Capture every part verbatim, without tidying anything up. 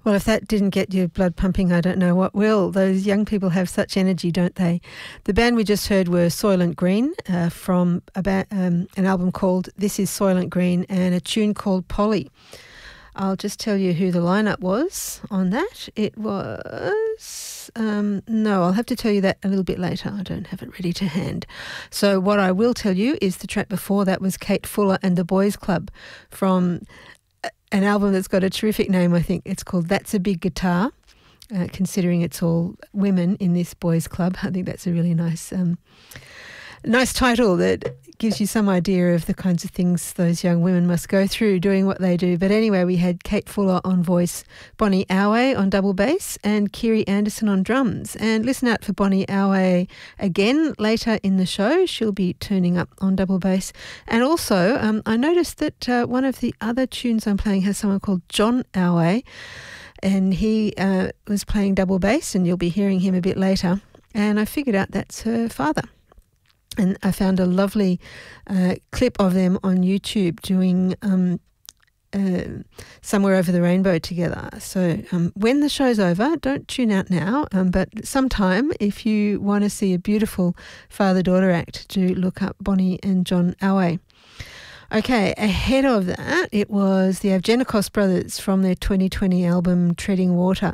Well, if that didn't get your blood pumping, I don't know what will. Those young people have such energy, don't they? The band we just heard were Soylent Green uh, from a ba- um, an album called This Is Soylent Green and a tune called Polly. I'll just tell you who the lineup was on that. It was... Um, no, I'll have to tell you that a little bit later. I don't have it ready to hand. So what I will tell you is the track before that was Kate Fuller and the Boys Club from an album that's got a terrific name, I think. It's called That's a Big Guitar, uh, considering it's all women in this boys' club. I think that's a really nice um, nice title that gives you some idea of the kinds of things those young women must go through doing what they do. But anyway, we had Kate Fuller on voice, Bonnie Awe on double bass and Kiri Anderson on drums. And listen out for Bonnie Awe again later in the show. She'll be turning up on double bass. And also, um, I noticed that uh, one of the other tunes I'm playing has someone called John Awe, and he uh, was playing double bass, and you'll be hearing him a bit later. And I figured out that's her father. And I found a lovely uh, clip of them on YouTube doing um, uh, Somewhere Over the Rainbow together. So um, when the show's over, don't tune out now, um, but sometime if you want to see a beautiful father-daughter act, do look up Bonnie and John Awe. Okay, ahead of that, it was the Avgenikos brothers from their twenty twenty album Treading Water.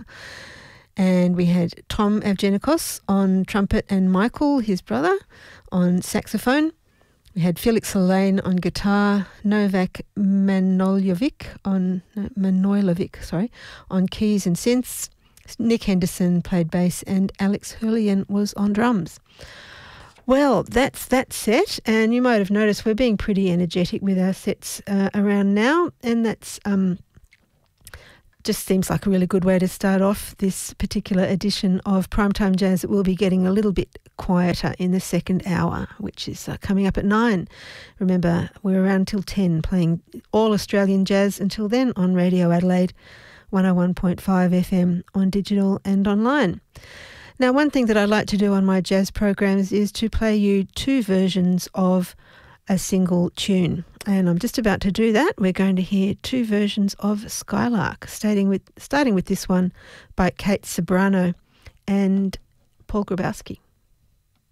And we had Tom Avgenikos on trumpet and Michael, his brother, on saxophone. We had Felix Helene on guitar, Novak Manojlovic on no, Manojlovic, sorry, on keys and synths. Nick Henderson played bass, and Alex Hurlian was on drums. Well, that's that set, and you might have noticed we're being pretty energetic with our sets uh, around now, and that's um. just seems like a really good way to start off this particular edition of Primetime Jazz. It will be getting a little bit quieter in the second hour, which is uh, coming up at nine. Remember, we're around till ten, playing all Australian jazz until then on Radio Adelaide, one oh one point five F M on digital and online. Now, one thing that I like to do on my jazz programs is to play you two versions of a single tune. And I'm just about to do that. We're going to hear two versions of Skylark, starting with, starting with this one by Kate Ceberano and Paul Grabowski.